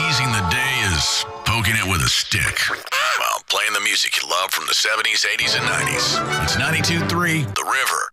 teasing the day as poking it with a stick. Well, playing the music you love from the 70s, 80s, and 90s. It's 92.3 The River.